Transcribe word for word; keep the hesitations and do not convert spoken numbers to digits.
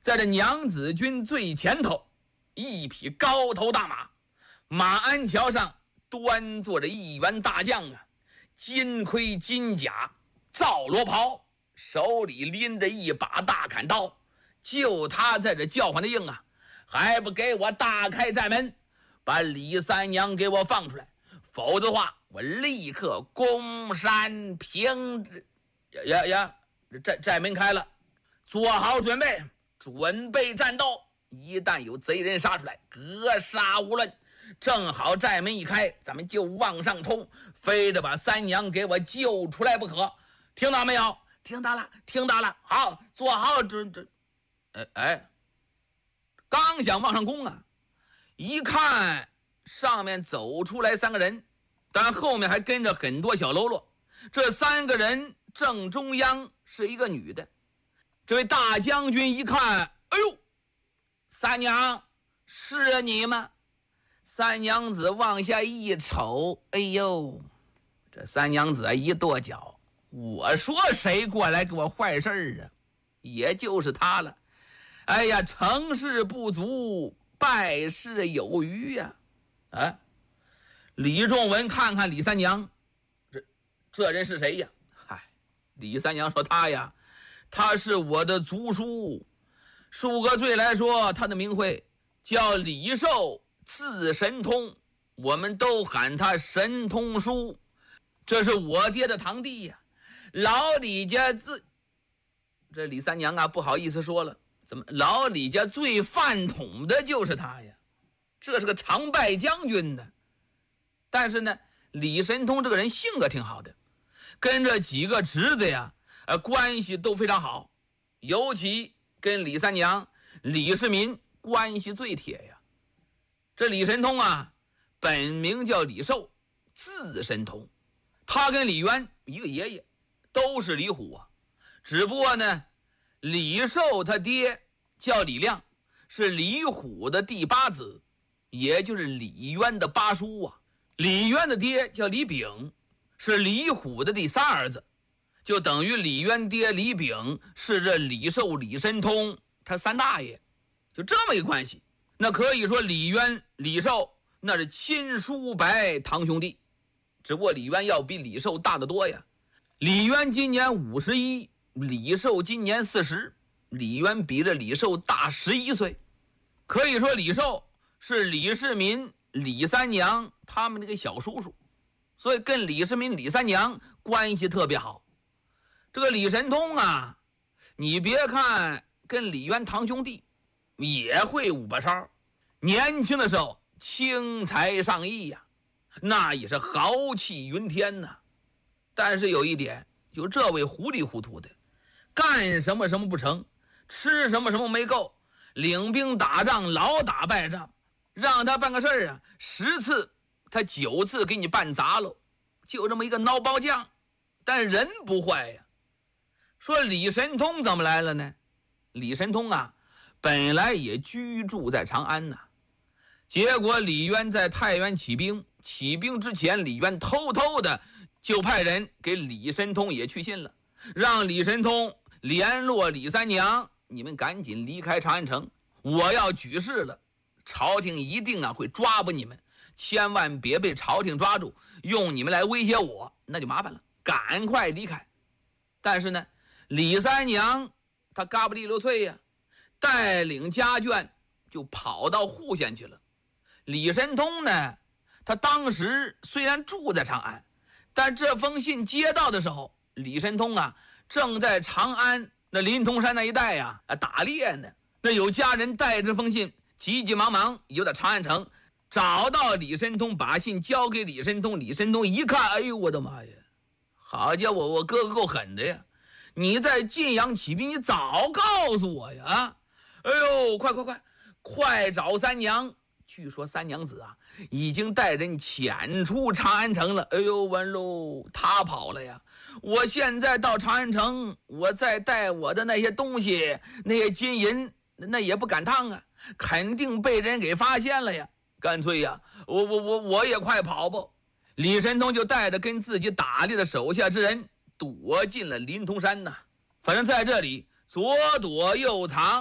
在这娘子军最前头，一匹高头大马，马鞍桥上端坐着一员大将啊，金盔金甲，皂罗袍，手里拎着一把大砍刀。就他在这叫唤的应啊，还不给我大开寨门，把李三娘给我放出来，否则的话我立刻攻山平呀呀！寨寨门开了，做好准备，准备战斗。一旦有贼人杀出来，格杀无论。正好寨门一开，咱们就往上冲，非得把三娘给我救出来不可。听到没有？听到了，听到了。好，做好准准。哎哎，刚想往上攻啊，一看上面走出来三个人，但后面还跟着很多小喽啰。这三个人正中央是一个女的。这位大将军一看，哎呦，三娘，是你吗？三娘子往下一瞅，哎呦，这三娘子一跺脚，我说谁过来给我坏事啊？也就是他了。哎呀，成事不足，败事有余呀！啊，李仲文看看李三娘，这这人是谁呀？嗨，李三娘说他呀，他是我的族叔，恕个罪来说，他的名讳叫李寿，字神通，我们都喊他神通叔。这是我爹的堂弟呀，老李家自……这李三娘啊，不好意思说了。怎么老李家最饭桶的就是他呀？这是个常败将军呢。但是呢，李神通这个人性格挺好的，跟这几个侄子呀，呃，关系都非常好，尤其跟李三娘、李世民关系最铁呀。这李神通啊，本名叫李寿，字神通，他跟李渊一个爷爷，都是李虎啊。只不过呢，李寿他爹叫李亮，是李虎的第八子，也就是李渊的八叔啊。李渊的爹叫李炳，是李虎的第三儿子，就等于李渊爹李炳是这李寿李神通他三大爷，就这么一个关系。那可以说李渊李寿那是亲叔伯堂兄弟，只不过李渊要比李寿大得多呀。李渊今年五十一，李寿今年四十，李渊比这李寿大十一岁。可以说李寿是李世民、李三娘他们那个小叔叔，所以跟李世民、李三娘关系特别好。这个李神通啊，你别看跟李渊堂兄弟，也会五把烧，年轻的时候轻财上亿呀、啊，那也是豪气云天呐、啊。但是有一点，就这位糊里糊涂的，干什么什么不成，吃什么什么没够，领兵打仗老打败仗，让他办个事儿啊，十次他九次给你办砸了，就这么一个孬包将。但人不坏呀。说李神通怎么来了呢？李神通啊，本来也居住在长安呐、啊，结果李渊在太原起兵，起兵之前李渊偷偷的就派人给李神通也去信了，让李神通联络李三娘，你们赶紧离开长安城，我要举事了，朝廷一定啊会抓捕你们，千万别被朝廷抓住，用你们来威胁我，那就麻烦了，赶快离开。但是呢，李三娘她嘎不利溜脆呀，带领家眷就跑到户县去了。李神通呢，他当时虽然住在长安，但这封信接到的时候，李神通啊正在长安那临潼山那一带呀、啊、打猎呢。那有家人带这封信急急忙忙游到长安城，找到李神通，把信交给李神通。李神通一看，哎呦我的妈呀，好家伙，我哥哥够狠的呀，你在晋阳起兵，你早告诉我呀！哎呦，快快快快找三娘！据说三娘子啊已经带人潜出长安城了。哎呦，完喽，他跑了呀！我现在到长安城，我再带我的那些东西，那些金银，那也不赶趟啊，肯定被人给发现了呀！干脆呀，我我我我也快跑吧！李神通就带着跟自己打猎的手下之人躲进了临潼山呐、啊。反正在这里左躲右藏。